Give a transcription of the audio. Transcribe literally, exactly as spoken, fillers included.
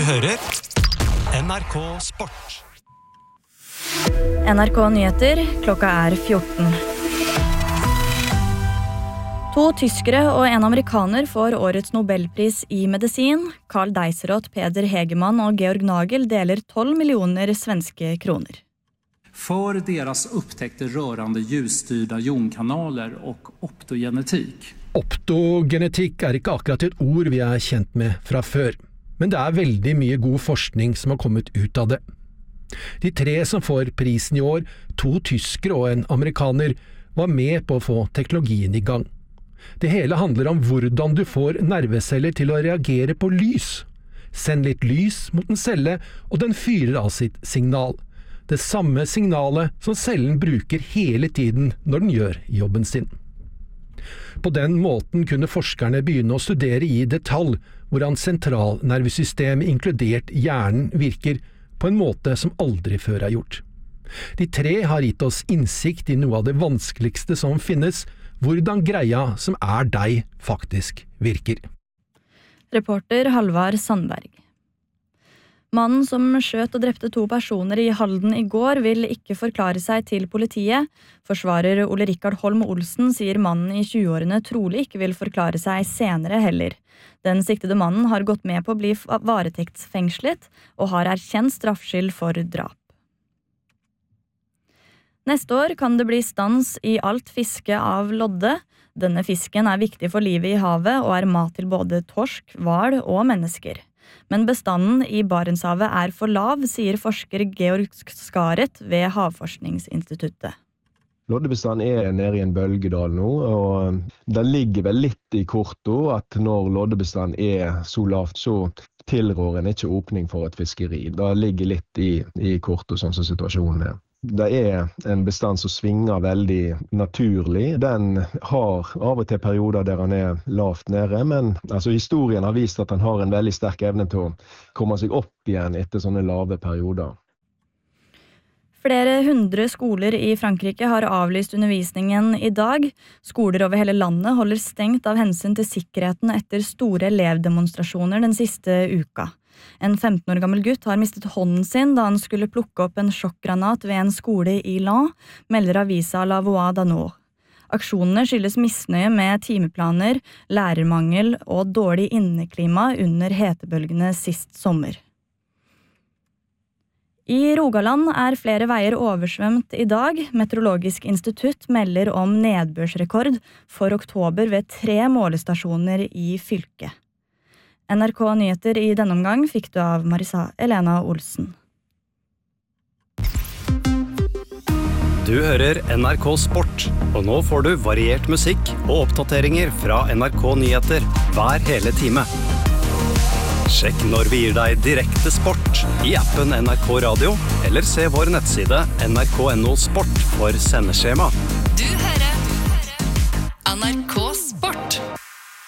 hører N R K Sport. N R K Nyheter, klokka er fjorten. To tyskere og en amerikaner får årets Nobelpris i medisin. Carl Deisroth, Peder Hegemann og Georg Nagel deler tolv millioner svenske kroner. For deres upptäckte rørende ljusstyrda jonkanaler og optogenetikk. Optogenetikk er ikke akkurat et ord vi er kjent med fra før, men det er veldig mye god forskning som har kommet ut av det. De tre som får prisen i år, to tyskere og en amerikaner, var med på å få teknologien i gang. Det hele handler om hvordan du får nerveceller til å reagere på lys. Send litt lys mot en celle, og den fyrer av sitt signal. Det samme signalet som cellen bruker hele tiden når den gjør jobben sin. På den måten kunne forskerne begynne å studere i detalj hvordan sentralnervesystemet inkludert hjernen virker på en måte som aldri før er gjort. De tre har gitt oss innsikt i noe av det vanskeligste som finnes, hvordan greia som er deg faktisk virker. Reporter Halvard Sandberg. Mannen som skjøt og drepte to personer i Halden i går vil ikke forklare seg til politiet. Forsvarer Ole Rikard Holm Olsen sier mannen i tjueårene trolig ikke vil forklare seg senere heller. Den siktede mannen har gått med på å bli varetektsfengslet og har erkjent straffskyld for drap. Neste år kan det bli stans i alt fiske av lodde. Denne fisken er viktig for livet i havet og er mat til både torsk, hval og mennesker. Men bestanden i Barentshavet er for lav, sier forsker Georg Skaret ved Havforskningsinstituttet. Loddebestanden er nede i en bølgedal nå, og det ligger vel litt i korto at når loddebestanden er så lavt, så tilrår en ikke åpning for et fiskeri. Det ligger litt i, i korto, sånn som situasjonen er. Det er en bestand som svinger veldig naturlig. Den har av og til perioder der han er lavt nede, men altså, historien har vist at han har en veldig sterk evne til å komme seg opp igjen etter sånne lave perioder. Flere hundre skoler i Frankrike har avlyst undervisningen i dag. Skoler over hele landet holder stengt av hensyn til sikkerheten etter store elevdemonstrasjoner den siste uka. En femten år gammel gutt har mistet hånden sin da han skulle plukke opp en sjokkgranat ved en skole i Lan, melder avisa La Voix d'Anneau. Aksjonene skyldes misnøye med timeplaner, lærermangel og dårlig inneklima under hetebølgene sist sommer. I Rogaland er flere veier oversvømt i dag. Meteorologisk institutt melder om nedbørsrekord for oktober ved tre målestasjoner i fylket. N R K Nyheter i denne omgang fikk du av Marisa Elena Olsen. Du hører N R K Sport, og nå får du variert musikk og oppdateringer fra N R K Nyheter hver hele time. Sjekk når vi gir deg direkte sport i appen N R K Radio, eller se vår nettside N R K punktum no sport for sendeskjema. Du hører N R K